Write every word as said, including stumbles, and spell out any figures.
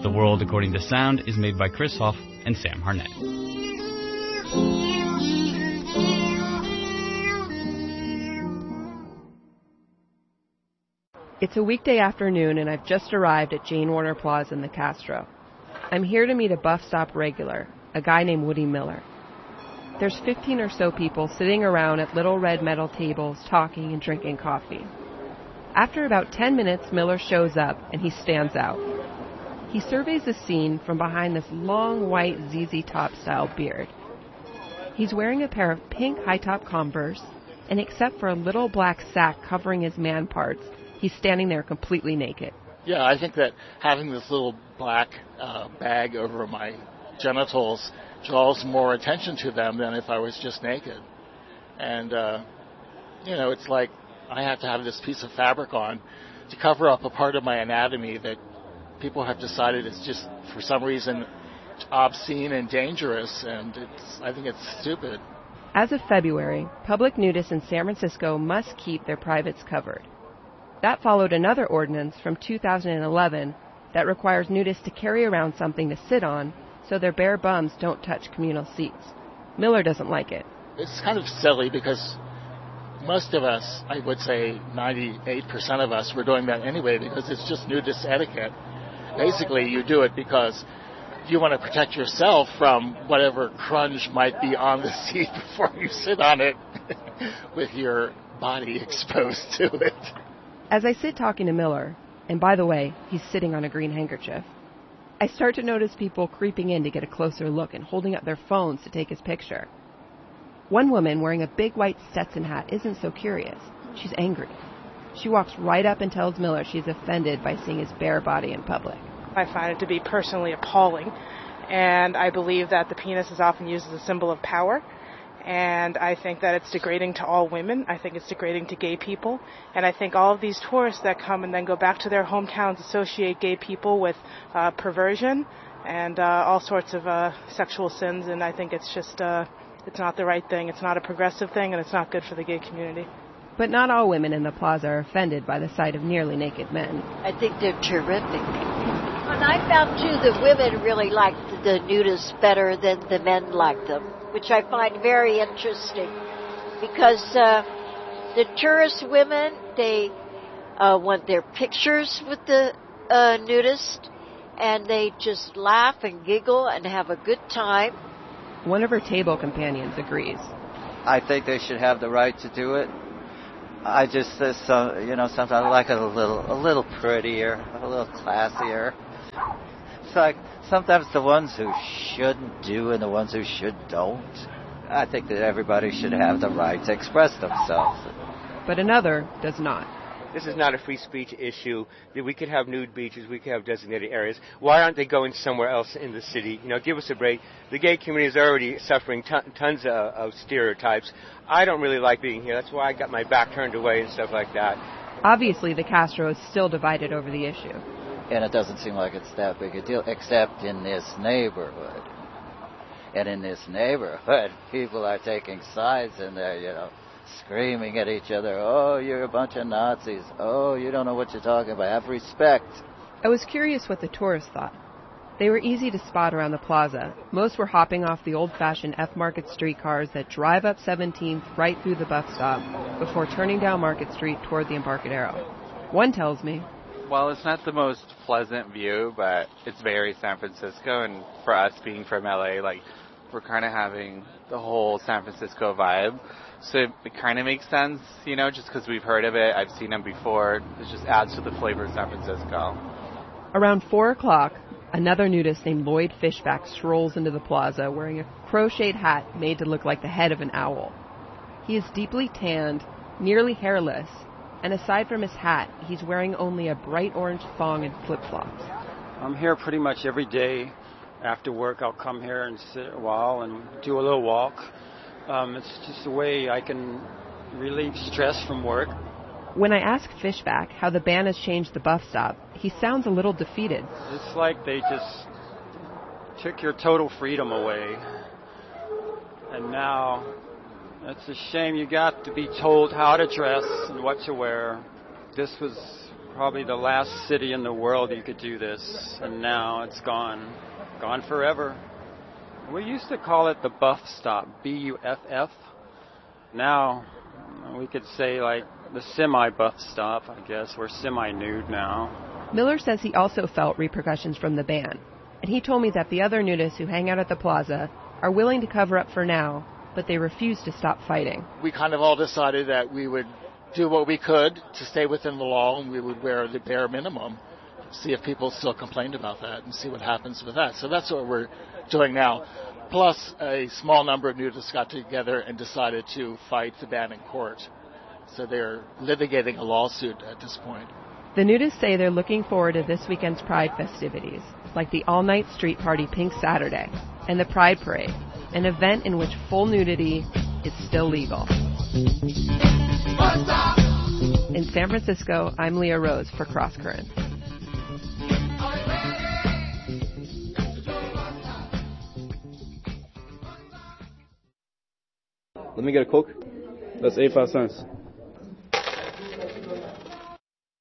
The World According to Sound is made by Chris Hoff and Sam Harnett. It's a weekday afternoon and I've just arrived at Jane Warner Plaza in the Castro. I'm here to meet a bus stop regular, a guy named Woody Miller. There's fifteen or so people sitting around at little red metal tables talking and drinking coffee. After about ten minutes, Miller shows up and he stands out. He surveys the scene from behind this long white Z Z Top-style beard. He's wearing a pair of pink high-top Converse, and except for a little black sack covering his man parts, he's standing there completely naked. Yeah, I think that having this little black uh, bag over my genitals draws more attention to them than if I was just naked. And, uh, you know, it's like I have to have this piece of fabric on to cover up a part of my anatomy that people have decided is just, for some reason, obscene and dangerous, and it's, I think it's stupid. As of February, public nudists in San Francisco must keep their privates covered. That followed another ordinance from two thousand eleven that requires nudists to carry around something to sit on so their bare bums don't touch communal seats. Miller doesn't like it. It's kind of silly because most of us, I would say ninety-eight percent of us, were doing that anyway because it's just nudist etiquette. Basically, you do it because you want to protect yourself from whatever crunch might be on the seat before you sit on it with your body exposed to it. As I sit talking to Miller, and by the way, he's sitting on a green handkerchief, I start to notice people creeping in to get a closer look and holding up their phones to take his picture. One woman wearing a big white Stetson hat isn't so curious. She's angry. She walks right up and tells Miller she's offended by seeing his bare body in public. I find it to be personally appalling, and I believe that the penis is often used as a symbol of power, and I think that it's degrading to all women. I think it's degrading to gay people, and I think all of these tourists that come and then go back to their hometowns associate gay people with uh, perversion and uh, all sorts of uh, sexual sins, and I think it's just, uh, it's not the right thing. It's not a progressive thing, and it's not good for the gay community. But not all women in the plaza are offended by the sight of nearly naked men. I think they're terrific. And I found, too, that women really liked the nudists better than the men liked them, which I find very interesting. Because uh, the tourist women, they uh, want their pictures with the uh, nudist, and they just laugh and giggle and have a good time. One of her table companions agrees. I think they should have the right to do it. I just, uh, you know, sometimes I like it a little, a little prettier, a little classier. It's like sometimes the ones who shouldn't do and the ones who should don't. I think that everybody should have the right to express themselves. But another does not. This is not a free speech issue. We could have nude beaches. We could have designated areas. Why aren't they going somewhere else in the city? You know, give us a break. The gay community is already suffering ton- tons of, of stereotypes. I don't really like being here. That's why I got my back turned away and stuff like that. Obviously, the Castro is still divided over the issue. And it doesn't seem like it's that big a deal, except in this neighborhood. And in this neighborhood, people are taking sides and they're, you know, screaming at each other, oh, you're a bunch of Nazis, oh, you don't know what you're talking about, have respect. I was curious what the tourists thought. They were easy to spot around the plaza. Most were hopping off the old-fashioned F-Market streetcars that drive up seventeenth right through the bus stop before turning down Market Street toward the Embarcadero. One tells me, well, it's not the most pleasant view, but it's very San Francisco, and for us being from L A, like, we're kind of having the whole San Francisco vibe. So it, it kind of makes sense, you know, just because we've heard of it. I've seen them before. It just adds to the flavor of San Francisco. Around four o'clock, another nudist named Lloyd Fishback strolls into the plaza wearing a crocheted hat made to look like the head of an owl. He is deeply tanned, nearly hairless, and aside from his hat, he's wearing only a bright orange thong and flip-flops. I'm here pretty much every day. After work, I'll come here and sit a while and do a little walk. Um, it's just a way I can relieve stress from work. When I ask Fishback how the ban has changed the bus stop, he sounds a little defeated. It's like they just took your total freedom away. And now, it's a shame you got to be told how to dress and what to wear. This was probably the last city in the world you could do this, and now it's gone. Gone forever. We used to call it the Buff Stop, B U F F. Now, we could say like the semi-buff stop, I guess. We're semi-nude now. Miller says he also felt repercussions from the ban, and he told me that the other nudists who hang out at the plaza are willing to cover up for now, but they refuse to stop fighting. We kind of all decided that we would do what we could to stay within the law, and we would wear the bare minimum, see if people still complained about that, and see what happens with that. So that's what we're doing now. Plus, a small number of nudists got together and decided to fight the ban in court. So they're litigating a lawsuit at this point. The nudists say they're looking forward to this weekend's Pride festivities, like the all-night street party Pink Saturday and the Pride Parade, an event in which full nudity is still legal. In San Francisco, I'm Leah Rose for Cross Currents. Let me get a Coke. That's eighty-five cents.